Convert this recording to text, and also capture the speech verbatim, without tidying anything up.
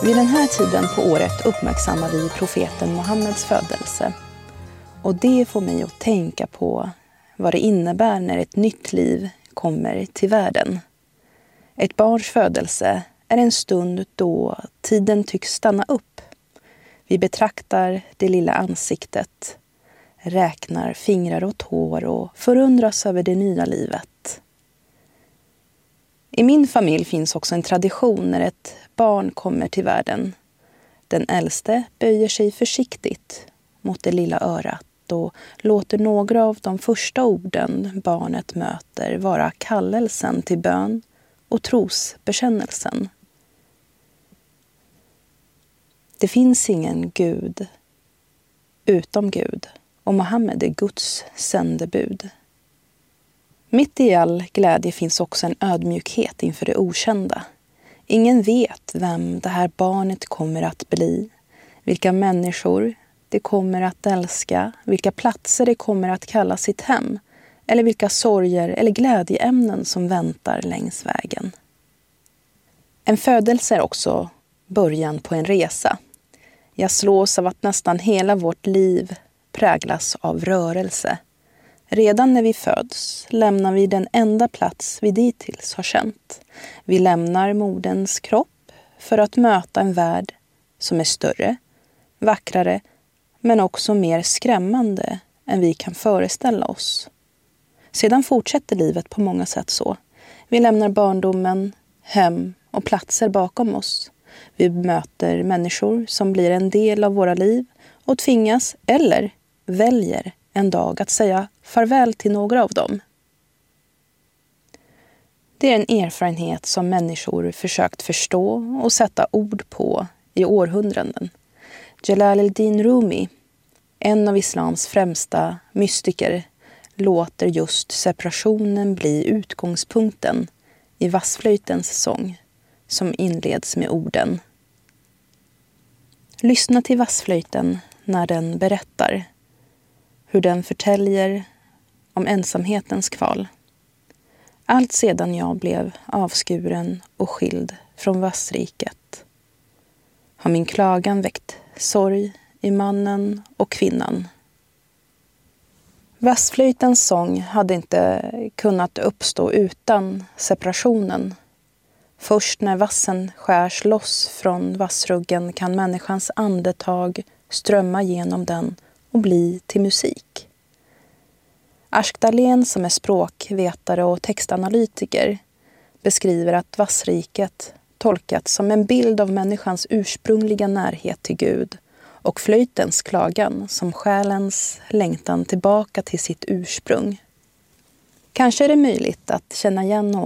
Vid den här tiden på året uppmärksammar vi profeten Muhammeds födelse. Och det får mig att tänka på vad det innebär när ett nytt liv kommer till världen. Ett barns födelse är en stund då tiden tycks stanna upp. Vi betraktar det lilla ansiktet, räknar fingrar och tår och förundras över det nya livet. I min familj finns också en tradition när ett barn kommer till världen. Den äldste böjer sig försiktigt mot det lilla örat och låter några av de första orden barnet möter vara kallelsen till bön och trosbekännelsen. Det finns ingen Gud utom Gud och Muhammed är Guds sändebud. Mitt i all glädje finns också en ödmjukhet inför det okända. Ingen vet vem det här barnet kommer att bli, vilka människor det kommer att älska, vilka platser det kommer att kalla sitt hem eller vilka sorger eller glädjeämnen som väntar längs vägen. En födelse är också början på en resa. Jag slås av att nästan hela vårt liv präglas av rörelse. Redan när vi föds lämnar vi den enda plats vi dittills har känt. Vi lämnar moderns kropp för att möta en värld som är större, vackrare men också mer skrämmande än vi kan föreställa oss. Sedan fortsätter livet på många sätt så. Vi lämnar barndomen, hem och platser bakom oss. Vi möter människor som blir en del av våra liv och tvingas eller väljer en dag att säga farväl till några av dem. Det är en erfarenhet som människor försökt förstå och sätta ord på i århundraden. Jalaluddin Rumi, en av islams främsta mystiker, låter just separationen bli utgångspunkten i vassflöjtens sång som inleds med orden: lyssna till vassflöjten när den berättar hur den förtäljer om ensamhetens kval. Allt sedan jag blev avskuren och skild från vassriket har min klagan väckt sorg i mannen och kvinnan. Vassflöjtens sång hade inte kunnat uppstå utan separationen. Först när vassen skärs loss från vassruggen kan människans andetag strömma genom den och bli till musik. Ask Dahlén, som är språkvetare och textanalytiker, beskriver att vassriket tolkats som en bild av människans ursprungliga närhet till Gud och flöjtens klagan som själens längtan tillbaka till sitt ursprung. Kanske är det möjligt att känna igen något